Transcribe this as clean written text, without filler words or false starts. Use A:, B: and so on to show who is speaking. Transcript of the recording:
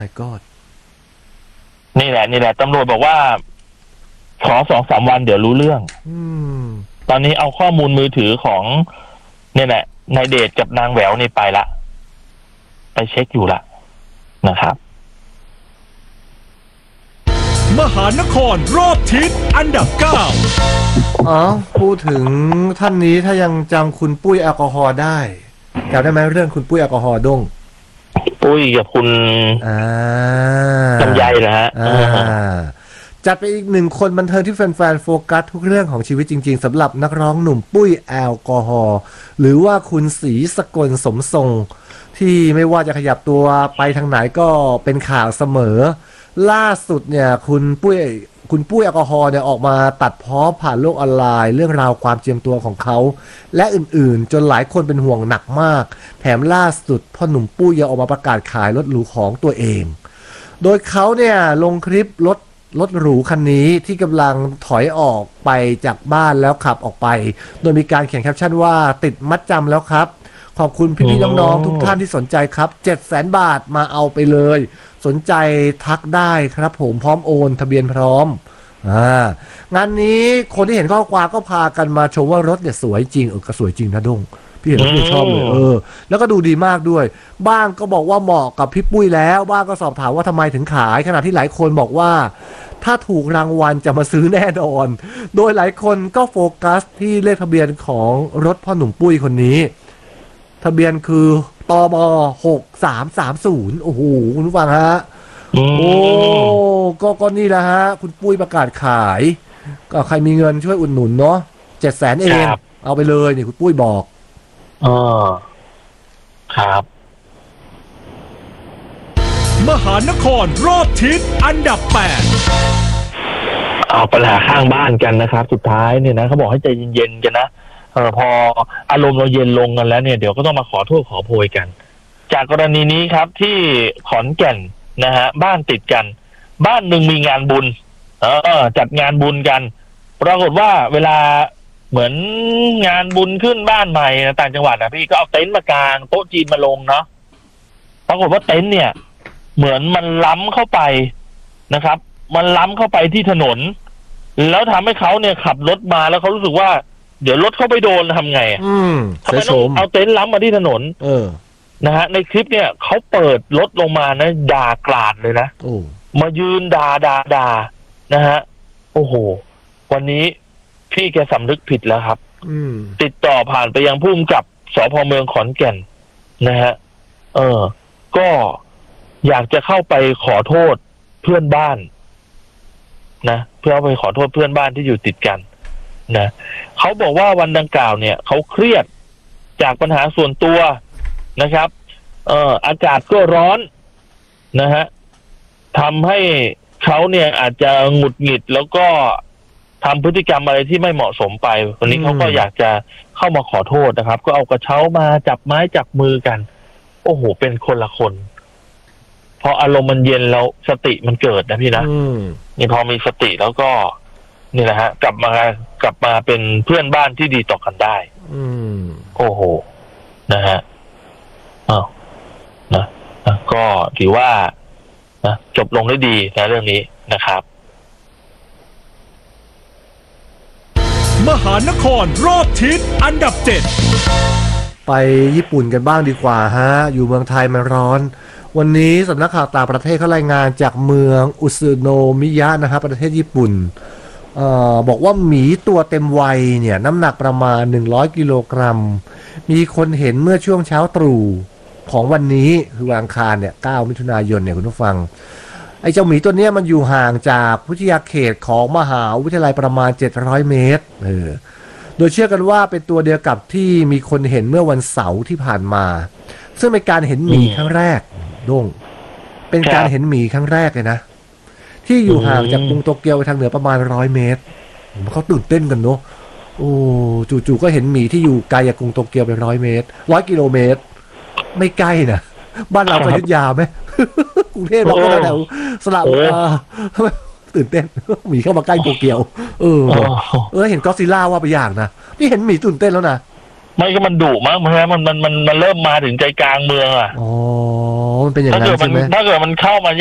A: my god
B: นี่แหละตำรวจบอกว่าขอ2-3 วันเดี๋ยวรู้เรื่องตอนนี้เอาข้อมูลมือถือของเนี่ยแหละนายเดชกับนางแหววนี่ไปละไปเช็คอยู่ละนะครับ
C: มหานครรอบทิศอันดับ 9
A: พูดถึงท่านนี้ถ้ายังจำคุณปุ้ยแอลกอฮอล์ได้จำได้ไหมเรื่องคุณปุ้ยแอลกอฮอล์ด้ง
B: ปุ้ยกับคุณลำไยนะฮะ
A: จัดไปอีกหนึ่งคนบันเทิงที่แฟนๆโฟกัสทุกเรื่องของชีวิตจริงๆสำหรับนักร้องหนุ่มปุ้ยแอลกอฮอล์หรือว่าคุณศรีสกลสมทรงที่ไม่ว่าจะขยับตัวไปทางไหนก็เป็นข่าวเสมอล่าสุดเนี่ยคุณปุ้ยแอลกอฮอล์เนี่ยออกมาตัดพ้อผ่านโลกออนไลน์เรื่องราวความเจียมตัวของเขาและอื่นๆจนหลายคนเป็นห่วงหนักมากแถมล่าสุดพ่อหนุ่มปุ้ยยังออกมาประกาศขายรถหรูของตัวเองโดยเขาเนี่ยลงคลิปรถหรูคันนี้ที่กำลังถอยออกไปจากบ้านแล้วขับออกไปโดยมีการเขียนแคปชั่นว่าติดมัดจำแล้วครับขอบคุณพี่ๆน้องๆทุกท่านที่สนใจครับ 700,000 บาทมาเอาไปเลยสนใจทักได้ครับผมพร้อมโอนทะเบียนพร้อมงานนี้คนที่เห็นข้อความก็พากันมาชมว่ารถเนี่ยสวยจริงก็สวยจริงนะดงพี่เห็นแล้วพี่ชอบเลยแล้วก็ดูดีมากด้วยบ้างก็บอกว่าเหมาะกับพี่ปุ้ยแล้วบ้างก็สอบถามว่าทำไมถึงขายขณะที่หลายคนบอกว่าถ้าถูกรางวัลจะมาซื้อแน่นอนโดยหลายคนก็โฟกัสที่เลขทะเบียนของรถพ่อหนุ่มปุ้ยคนนี้ทะเบียนคือตบ6330โอ้โหคุณผู้ฟังฮะก็นี่แหละฮะคุณปุ้ยประกาศขายก็ใครมีเงินช่วยอุดหนุนเนาะ700,000เองเอาไปเลยนี่คุณปุ้ยบอก
B: ครับ
C: มหานครรอบทิศอันดับ
B: 8เอาปัญหาข้างบ้านกันนะครับสุดท้ายเนี่ยนะเขาบอกให้ใจเย็นๆกันนะพออารมณ์เราเย็นลงกันแล้วเนี่ยเดี๋ยวก็ต้องมาขอโทษขอโพยกันจากกรณีนี้ครับที่ขอนแก่นนะฮะบ้านติดกันบ้านหนึ่งมีงานบุญจัดงานบุญกันปรากฏว่าเวลาเหมือนงานบุญขึ้นบ้านใหม่ต่างจังหวัดนะพี่ก็เอาเต็นท์มากางโต๊ะจีนมาลงเนาะปรากฏว่าเต็นท์เนี่ยเหมือนมันล้ำเข้าไปนะครับมันล้ำเข้าไปที่ถนนแล้วทำให้เขาเนี่ยขับรถมาแล้วเขารู้สึกว่าเดี๋ยวรถเข้าไปโดนทำไงทำไมต้องเอาเต็นท์ล้ำมาที่ถนนนะฮะในคลิปเนี่ยเขาเปิดรถลงมานะด่ากราดเลยนะมายืนด่านะฮะโอ้โหวันนี้พี่แกสำนึกผิดแล้วครับติดต่อผ่านไปยังผู้กำกับสภ.เมืองขอนแก่นนะฮะก็อยากจะเข้าไปขอโทษเพื่อนบ้านนะเพื่อไปขอโทษเพื่อนบ้านที่อยู่ติดกันนะเขาบอกว่าวันดังกล่าวเนี่ยเขาเครียดจากปัญหาส่วนตัวนะครับอากาศก็ร้อนนะฮะทำให้เขาเนี่ยอาจจะหงุดหงิดแล้วก็ทำพฤติกรรมอะไรที่ไม่เหมาะสมไปวันนี้เขาก็อยากจะเข้ามาขอโทษนะครับก็เอากระเช้ามาจับไม้จับมือกันโอ้โหเป็นคนละคนพออารมณ์มันเย็นแล้วสติมันเกิดนะพี่นะนี่พอมีสติแล้วก็นี่แหละฮะกลับมาเป็นเพื่อนบ้านที่ดีต่อกันได้โอ้โหนะฮะนะก็ถือว่านะจบลงได้ดีนะเรื่องนี้นะครับ
C: มหานครรอบทิศอันดับ 7
A: ไปญี่ปุ่นกันบ้างดีกว่าฮะอยู่เมืองไทยมันร้อนวันนี้สำนักข่าวต่างประเทศเขารายงานจากเมืองอุซึโนมิยะนะครับประเทศญี่ปุ่นบอกว่าหมีตัวเต็มวัยเนี่ยน้ำหนักประมาณ100 กิโลกรัมมีคนเห็นเมื่อช่วงเช้าตรู่ของวันนี้คือวันอังคารเนี่ย9 มิถุนายนเนี่ยคุณผู้ฟังไอ้เจ้าหมีตัวเนี้ยมันอยู่ห่างจากวิทยาเขตของมหาวิทยาลัยประมาณ700 เมตรโดยเชื่อกันว่าเป็นตัวเดียวกับที่มีคนเห็นเมื่อวันเสาร์ที่ผ่านมาซึ่งเป็นการเห็นหมีครั้งแรกด้งเป็นการเห็นหมีครั้งแรกเลยนะที่อยู่ห่างจากกรุงโตเกียวไปทางเหนือประมาณ100 เมตรเขาตื่นเต้นกันเนาะโอ้จู่ๆก็เห็นหมีที่อยู่ไกลจากกรุงโตเกียวไป100 เมตร100 กิโลเมตรไม่ใกล้นะบ้านเราไปอยุธยาไหมกรุงเทพเราก็แถวสระบุรีตื่นเต้นหมีเข้ามาใกล้โตเกียวเห็นก็อดซิลล่าว่าไปอย่างนะนี่เห็นหมีตื่นเต้นแล้วนะ
B: ไม่ก็มันดุมั้งมันเริ่มมาถึงใจกลางเมืองอ่ะ
A: มันเป็นอย่าง
B: ถ้า
A: นั้
B: เกิ
A: น
B: ดมั
A: ใช่ไหม
B: ถ้าเกิดมันเข้ามา